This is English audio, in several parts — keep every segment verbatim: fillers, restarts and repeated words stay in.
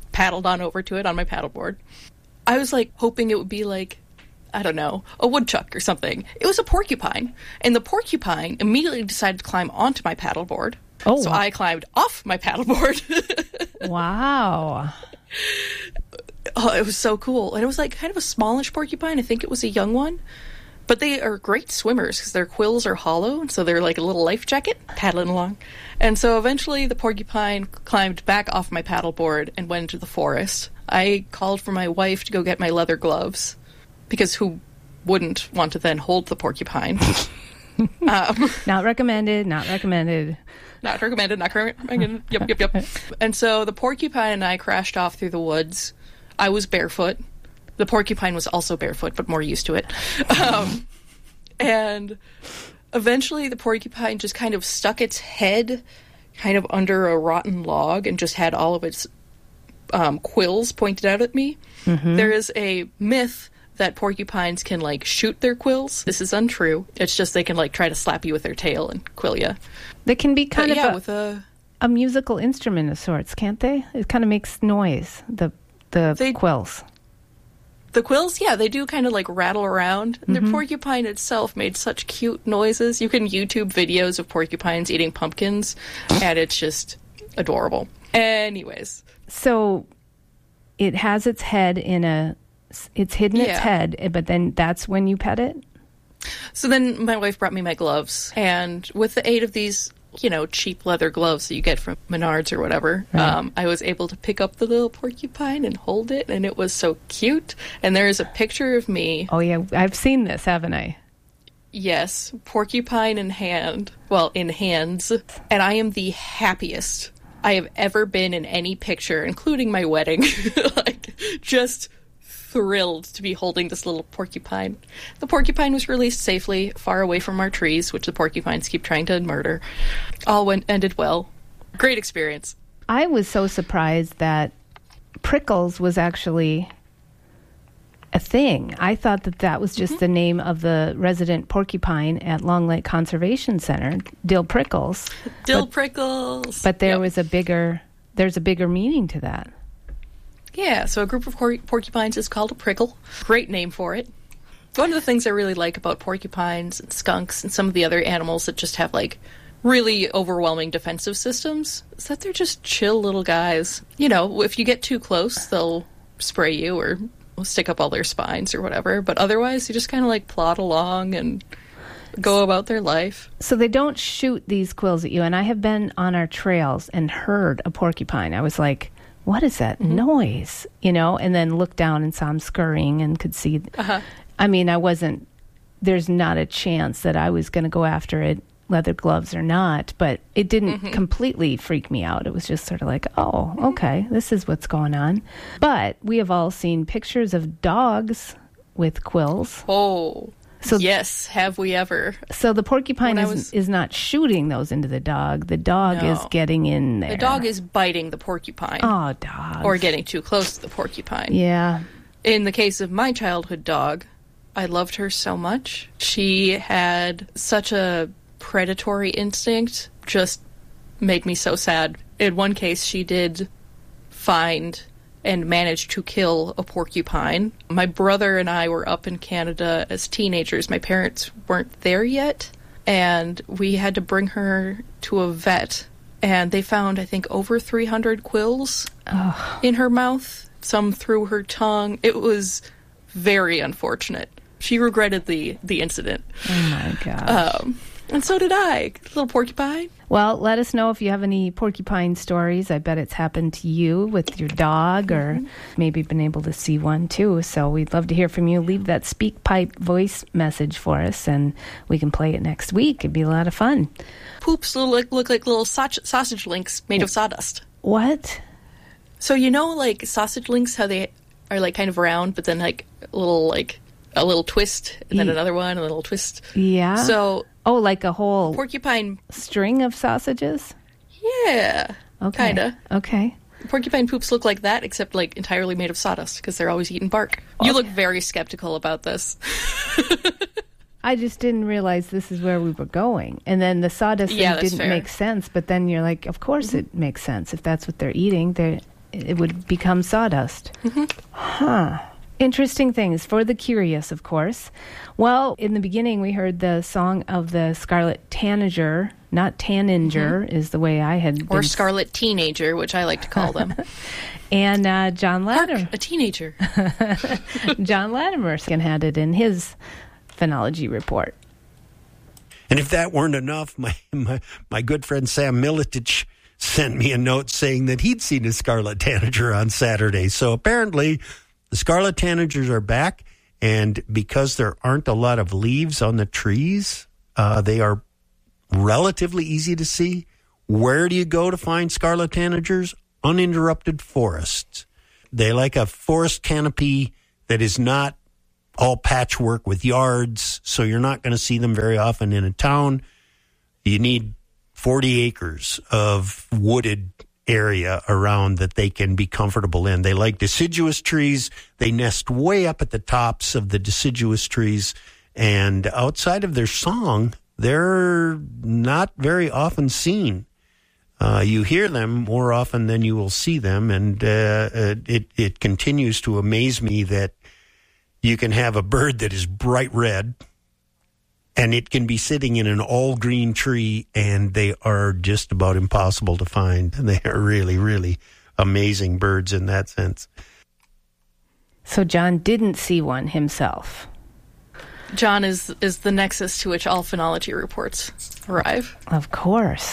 paddled on over to it on my paddleboard. I was like hoping it would be like, I don't know, a woodchuck or something. It was a porcupine. And the porcupine immediately decided to climb onto my paddleboard. Oh, so wow. I climbed off my paddleboard. Wow. Oh, it was so cool. And it was like kind of a smallish porcupine. I think it was a young one. But they are great swimmers because their quills are hollow, and so they're like a little life jacket, paddling along. And so eventually the porcupine climbed back off my paddleboard and went into the forest. I called for my wife to go get my leather gloves, because who wouldn't want to then hold the porcupine? um, not recommended, not recommended. Not recommended, not recommended. Yep, yep, yep. And so the porcupine and I crashed off through the woods. I was barefoot. The porcupine was also barefoot, but more used to it. Um, and eventually the porcupine just kind of stuck its head kind of under a rotten log and just had all of its um, quills pointed out at me. Mm-hmm. There is a myth that porcupines can, like, shoot their quills. This is untrue. It's just they can, like, try to slap you with their tail and quill you. They can be kind but, of yeah, a, with a... a musical instrument of sorts, can't they? It kind of makes noise, the, the they, quills. The quills, yeah, they do kind of like rattle around. Mm-hmm. The porcupine itself made such cute noises. You can YouTube videos of porcupines eating pumpkins, and it's just adorable. Anyways. So it has its head in a, it's hidden yeah. its head, but then that's when you pet it? So then my wife brought me my gloves, and with the aid of these, you know, cheap leather gloves that you get from Menards or whatever, right. um, I was able to pick up the little porcupine and hold it, and it was so cute. And there is a picture of me. Oh, yeah. I've seen this, haven't I? Yes. Porcupine in hand. Well, in hands. And I am the happiest I have ever been in any picture, including my wedding. Like, just thrilled to be holding this little porcupine. The porcupine was released safely, far away from our trees, which the porcupines keep trying to murder. All went ended well. Great experience. I was so surprised that Prickles was actually a thing. I thought that that was just mm-hmm. the name of the resident porcupine at Long Lake Conservation Center, Dill Prickles. Dill but, Prickles. But there yep. was a bigger, there's a bigger meaning to that. Yeah, so a group of por- porcupines is called a prickle. Great name for it. One of the things I really like about porcupines and skunks and some of the other animals that just have, like, really overwhelming defensive systems is that they're just chill little guys. You know, if you get too close, they'll spray you or stick up all their spines or whatever. But otherwise, you just kind of, like, plod along and go about their life. So they don't shoot these quills at you. And I have been on our trails and heard a porcupine. I was like, what is that mm-hmm. noise? You know, and then looked down and saw him scurrying and could see. Uh-huh. I mean, I wasn't, there's not a chance that I was going to go after it, leather gloves or not, but it didn't mm-hmm. completely freak me out. It was just sort of like, oh, okay, this is what's going on. But we have all seen pictures of dogs with quills. Oh, so yes, have we ever. So the porcupine is, was... is not shooting those into the dog. The dog no. is getting in there. The dog is biting the porcupine. Oh, dogs. Or getting too close to the porcupine. Yeah. In the case of my childhood dog, I loved her so much. She had such a predatory instinct, just made me so sad. In one case, she did find and managed to kill a porcupine. My brother and I were up in Canada as teenagers. My parents weren't there yet, and we had to bring her to a vet, and they found, I think, over three hundred quills oh. in her mouth, some through her tongue. It was very unfortunate. She regretted the, the incident. Oh, my gosh. Um, and so did I, little porcupine. Well, let us know if you have any porcupine stories. I bet it's happened to you with your dog or mm-hmm. maybe been able to see one too. So we'd love to hear from you. Leave that SpeakPipe voice message for us and we can play it next week. It'd be a lot of fun. Poops look like, look like little sausage, sausage links made of sawdust. What? So you know like sausage links, how they are like kind of round, but then like a little like a little twist and then yeah. another one, a little twist. Yeah. So Oh, like a whole porcupine string of sausages? Yeah. Okay. Kinda. Okay. Porcupine poops look like that, except like entirely made of sawdust because they're always eating bark. Okay. You look very skeptical about this. I just didn't realize this is where we were going. And then the sawdust yeah, thing didn't fair. make sense, but then you're like, of course mm-hmm. it makes sense if that's what they're eating. They're it would become sawdust. Mm-hmm. Huh. Interesting things for the curious, of course. Well, in the beginning, we heard the song of the Scarlet Tanager, not Taninger, mm-hmm. is the way I had Or been... Scarlet Teenager, which I like to call them. And uh, John Latimer. Hark, a teenager. John Latimer had it in his phenology report. And if that weren't enough, my, my, my good friend Sam Militich sent me a note saying that he'd seen a Scarlet Tanager on Saturday. So apparently the Scarlet Tanagers are back, and because there aren't a lot of leaves on the trees, uh, they are relatively easy to see. Where do you go to find Scarlet Tanagers? Uninterrupted forests. They like a forest canopy that is not all patchwork with yards, so you're not going to see them very often in a town. You need forty acres of wooded area around that they can be comfortable in. They like deciduous trees. They nest way up at the tops of the deciduous trees, and outside of their song, they're not very often seen. Uh, you hear them more often than you will see them, and uh, it, it continues to amaze me that you can have a bird that is bright red, and it can be sitting in an all-green tree, and they are just about impossible to find. They are really, really amazing birds in that sense. So John didn't see one himself. John is, is the nexus to which all phenology reports arrive. Of course.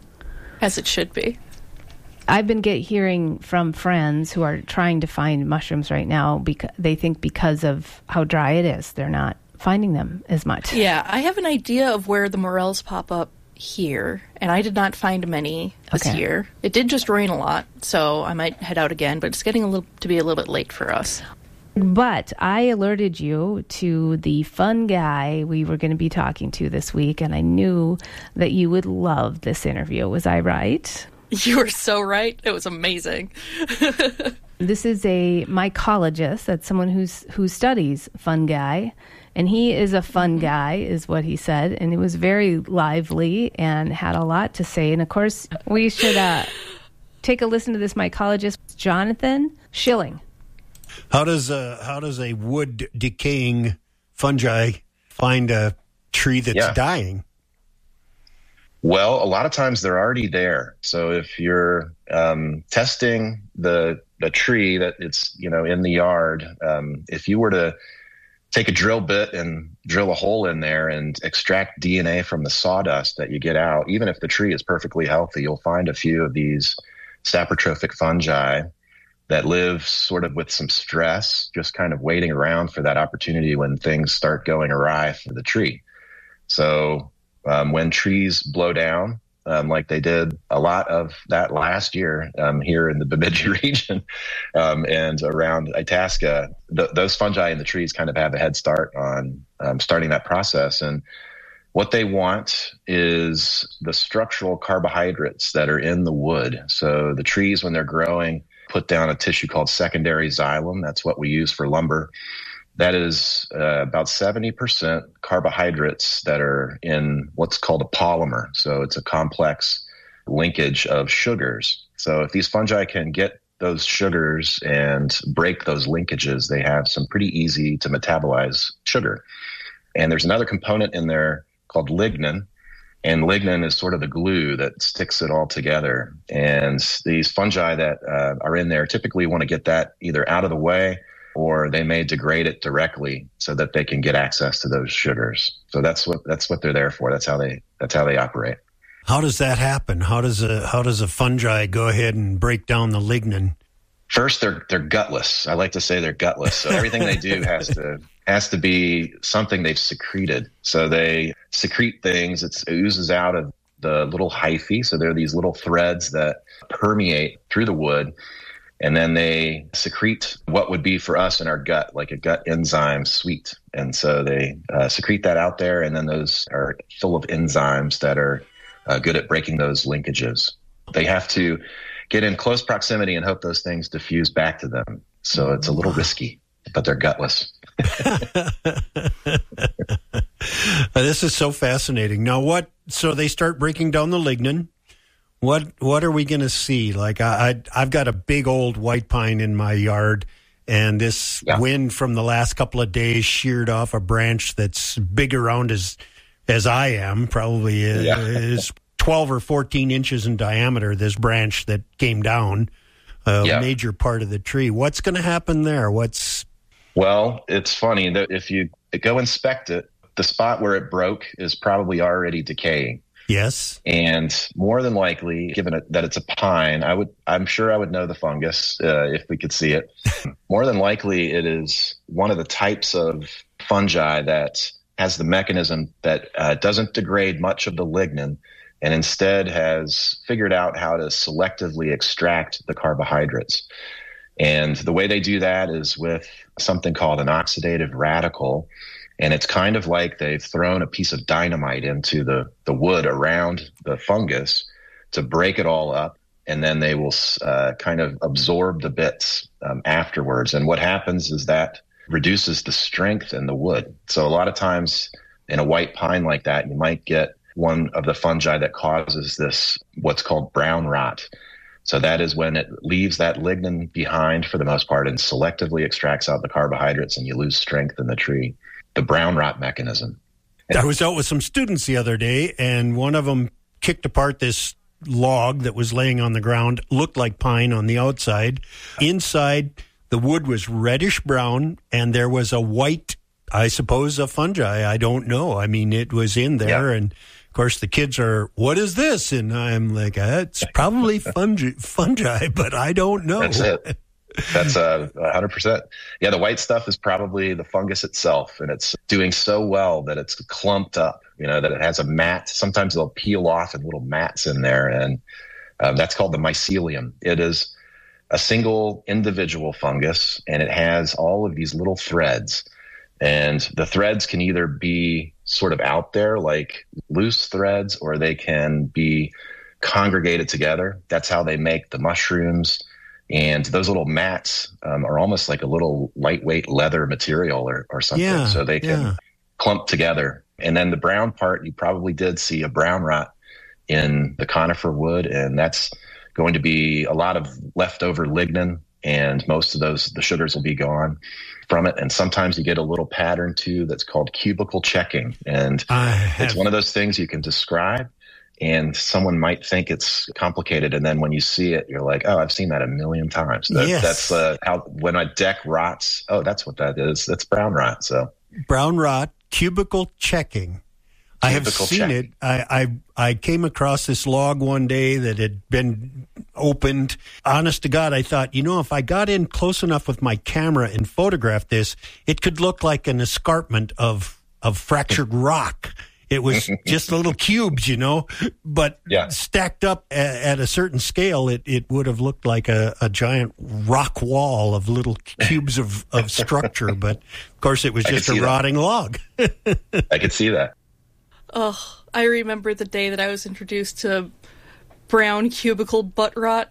As it should be. I've been get hearing from friends who are trying to find mushrooms right now because they think because of how dry it is, they're not finding them as much. Yeah, I have an idea of where the morels pop up here, and I did not find many this okay. year. It did just rain a lot, so I might head out again, but it's getting a little to be a little bit late for us. But I alerted you to the fun guy we were going to be talking to this week, and I knew that you would love this interview. Was I right? You were so right. It was amazing. This is a mycologist. That's someone who's who studies fungi, and he is a fun guy, is what he said. And it was very lively and had a lot to say. And of course, we should uh, take a listen to this mycologist, Jonathan Schilling. How does a, how does a wood decaying fungi find a tree that's yeah. dying? Well, a lot of times they're already there. So if you're um, testing the the tree that it's, you know, in the yard, um, if you were to take a drill bit and drill a hole in there and extract D N A from the sawdust that you get out, even if the tree is perfectly healthy, you'll find a few of these saprotrophic fungi that live sort of with some stress, just kind of waiting around for that opportunity when things start going awry for the tree. So um, when trees blow down, um, like they did a lot of that last year um, here in the Bemidji region um, and around Itasca, th- those fungi in the trees kind of have a head start on um, starting that process. And what they want is the structural carbohydrates that are in the wood. So the trees, when they're growing, put down a tissue called secondary xylem. That's what we use for lumber. That is uh, about seventy percent carbohydrates that are in what's called a polymer. So it's a complex linkage of sugars. So if these fungi can get those sugars and break those linkages, they have some pretty easy to metabolize sugar. And there's another component in there called lignin. And lignin is sort of the glue that sticks it all together. And these fungi that uh, are in there typically want to get that either out of the way, or they may degrade it directly so that they can get access to those sugars. So that's what that's what they're there for. That's how they that's how they operate. How does that happen? How does a how does a fungi go ahead and break down the lignin? First, they're they're gutless. I like to say they're gutless. So everything they do has to has to be something they've secreted. So they secrete things. It's, it oozes out of the little hyphae. So there are these little threads that permeate through the wood. And then they secrete what would be for us in our gut, like a gut enzyme sweet. And so they uh, secrete that out there. And then those are full of enzymes that are uh, good at breaking those linkages. They have to get in close proximity and hope those things diffuse back to them. So it's a little risky, but they're gutless. This is so fascinating. Now what, so they start breaking down the lignin. What What are we going to see? Like I, I, I've got a big old white pine in my yard, and this yeah. wind from the last couple of days sheared off a branch that's big around as as I am, probably yeah. is twelve or fourteen inches in diameter. This branch that came down, a yeah. major part of the tree. What's going to happen there? What's Well, it's funny that if you go inspect it, the spot where it broke is probably already decaying. Yes. And more than likely, given it, that it's a pine, I would, I'm sure I would know the fungus uh, if we could see it. More than likely, it is one of the types of fungi that has the mechanism that uh, doesn't degrade much of the lignin and instead has figured out how to selectively extract the carbohydrates. And the way they do that is with something called an oxidative radical. And it's kind of like they've thrown a piece of dynamite into the, the wood around the fungus to break it all up. And then they will uh, kind of absorb the bits um, afterwards. And what happens is that reduces the strength in the wood. So a lot of times in a white pine like that, you might get one of the fungi that causes this, what's called brown rot. So that is when it leaves that lignin behind for the most part and selectively extracts out the carbohydrates and you lose strength in the tree. The brown rot mechanism. I was out with some students the other day, and one of them kicked apart this log that was laying on the ground, looked like pine on the outside. Inside, the wood was reddish brown, and there was a white, I suppose, a fungi. I don't know. I mean, it was in there, yeah. and of course, the kids are, what is this? And I'm like, uh, it's probably fungi, fungi, but I don't know. That's it. That's a uh, hundred percent. Yeah. The white stuff is probably the fungus itself, and it's doing so well that it's clumped up, you know, that it has a mat. Sometimes they'll peel off and little mats in there. And um, that's called the mycelium. It is a single individual fungus, and it has all of these little threads, and the threads can either be sort of out there like loose threads, or they can be congregated together. That's how they make the mushrooms. And those little mats um, are almost like a little lightweight leather material or, or something. Yeah, so they can yeah. clump together. And then the brown part, you probably did see a brown rot in the conifer wood. And that's going to be a lot of leftover lignin. And most of those, the sugars will be gone from it. And sometimes you get a little pattern too that's called cubicle checking. And it's one of those things you can describe. And someone might think it's complicated, and then when you see it, you're like, "Oh, I've seen that a million times." That, yes. That's uh, how when a deck rots. Oh, that's what that is. That's brown rot. So brown rot, cubicle checking. Cubicle I have seen checking. it. I, I I came across this log one day that had been opened. Honest to God, I thought, you know, if I got in close enough with my camera and photographed this, it could look like an escarpment of of fractured rock. It was just little cubes, you know, but yeah. stacked up at, at a certain scale, it, it would have looked like a, a giant rock wall of little cubes of, of structure. But, of course, it was just a rotting that. log. I could see that. Oh, I remember the day that I was introduced to brown cubicle butt rot.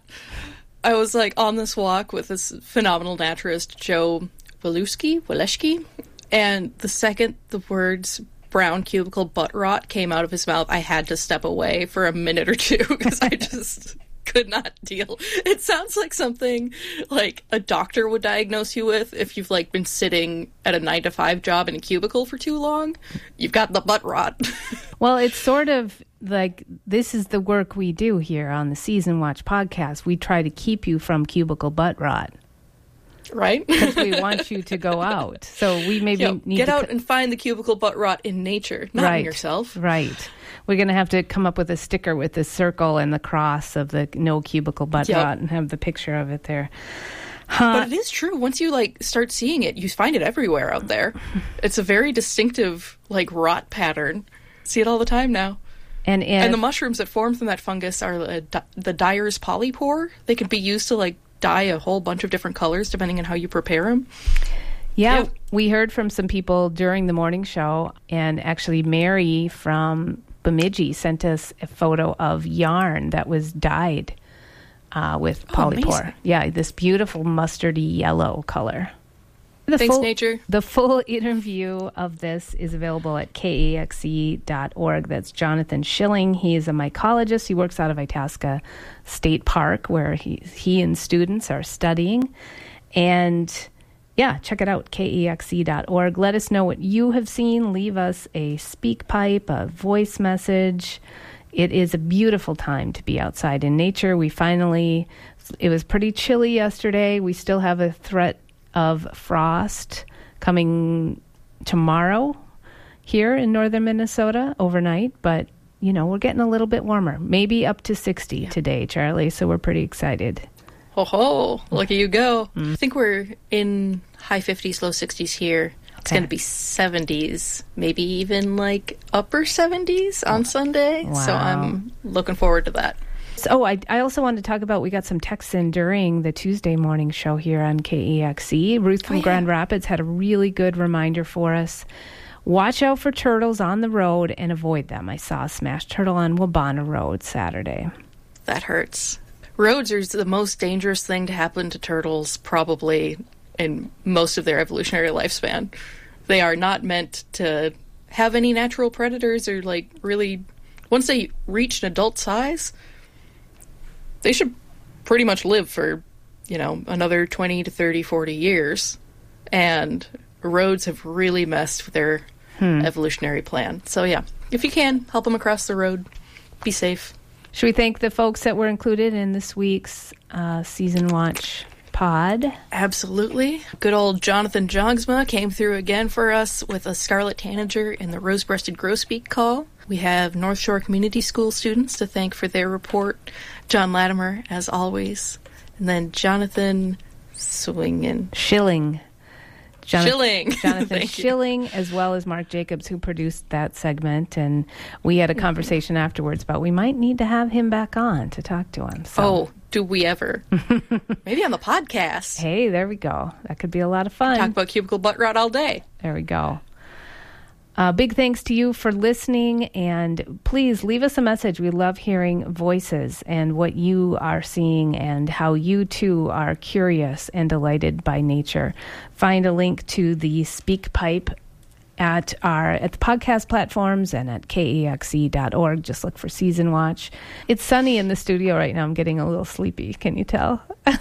I was, like, on this walk with this phenomenal naturalist, Joe Walewski, Waleshki, and the second the words brown cubicle butt rot came out of his mouth, I had to step away for a minute or two because I just could not deal. It sounds like something like a doctor would diagnose you with if you've like been sitting at a nine to five job in a cubicle for too long. You've got the butt rot. Well, it's sort of like this is the work we do here on the Season Watch podcast. We try to keep you from cubicle butt rot. Right? Because we want you to go out. So we maybe Yo, need get to out c- and find the cubicle butt rot in nature, not right, in yourself. Right. We're going to have to come up with a sticker with the circle and the cross of the no cubicle butt yep. rot and have the picture of it there. Huh. But it is true. Once you like start seeing it, you find it everywhere out there. It's a very distinctive like rot pattern. See it all the time now. And, and, and the mushrooms that form from that fungus are uh, di- the dyer's polypore. They can be used to like dye a whole bunch of different colors depending on how you prepare them. Yeah, yep. We heard from some people during the morning show, and actually Mary from Bemidji sent us a photo of yarn that was dyed uh, with oh, polypore. amazing. Yeah, this beautiful mustardy yellow color. The Thanks, full, nature. The full interview of this is available at K A X E dot org. That's Jonathan Schilling. He is a mycologist. He works out of Itasca State Park, where he, he and students are studying. And yeah, check it out, K A X E dot org. Let us know what you have seen. Leave us a speak pipe, a voice message. It is a beautiful time to be outside in nature. We finally, it was pretty chilly yesterday. We still have a threat of frost coming tomorrow here in northern Minnesota overnight, but you know, we're getting a little bit warmer, maybe up to sixty yeah. today, Charlie, so we're pretty excited. Ho ho, look at you go. Mm. I think we're in high fifties, low sixties here. It's okay. Going to be seventies, maybe even like upper seventies on Sunday, wow. So I'm looking forward to that. So, oh, I, I also wanted to talk about, we got some texts in during the Tuesday morning show here on K A X E. Ruth from oh, yeah. Grand Rapids had a really good reminder for us. Watch out for turtles on the road and avoid them. I saw a smashed turtle on Wabana Road Saturday. That hurts. Roads are the most dangerous thing to happen to turtles probably in most of their evolutionary lifespan. They are not meant to have any natural predators or like really, once they reach an adult size, they should pretty much live for, you know, another twenty to thirty, forty years. And roads have really messed with their hmm. evolutionary plan. So, yeah, if you can, help them across the road. Be safe. Should we thank the folks that were included in this week's uh, Season Watch pod? Absolutely. Good old Jonathan Jogsma came through again for us with a scarlet tanager in the rose-breasted grosbeak call. We have North Shore Community School students to thank for their report. John Latimer, as always. And then Jonathan Swingen. Schilling. Jonathan, Schilling. Jonathan Schilling, you. As well as Mark Jacobs, who produced that segment. And we had a conversation mm-hmm. afterwards about we might need to have him back on to talk to him. So. Oh, do we ever? Maybe on the podcast. Hey, there we go. That could be a lot of fun. Talk about cubicle butt rot all day. There we go. Uh, big thanks to you for listening, and please leave us a message. We love hearing voices and what you are seeing and how you too are curious and delighted by nature. Find a link to the Speak Pipe at our at the podcast platforms and at K A X E dot org. Just look for Season Watch. It's sunny in the studio right now. I'm getting a little sleepy. Can you tell?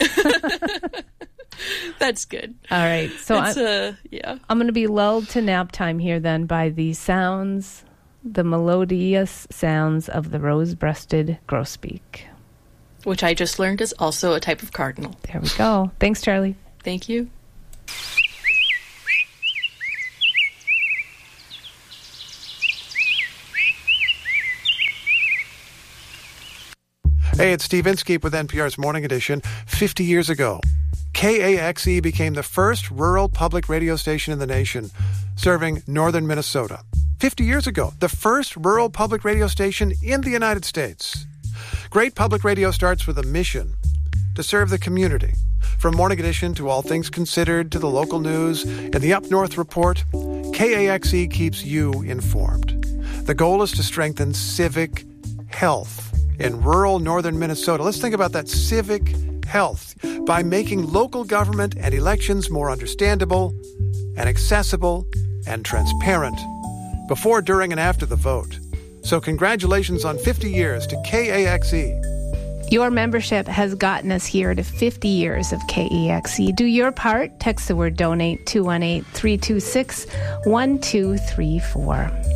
That's good. All right. So it's, I'm, uh, yeah. I'm going to be lulled to nap time here then by the sounds, the melodious sounds of the rose-breasted grosbeak. Which I just learned is also a type of cardinal. There we go. Thanks, Charlie. Thank you. Hey, it's Steve Inskeep with N P R's Morning Edition. fifty years ago, K A X E became the first rural public radio station in the nation, serving northern Minnesota. fifty years ago, the first rural public radio station in the United States. Great public radio starts with a mission to serve the community. From Morning Edition to All Things Considered to the local news and the Up North Report, K A X E keeps you informed. The goal is to strengthen civic health in rural northern Minnesota. Let's think about that civic health by making local government and elections more understandable and accessible and transparent before, during, and after the vote. So congratulations on fifty years to K A X E. Your membership has gotten us here to fifty years of K A X E. Do your part. Text the word donate two one eight, three two six, one two three four.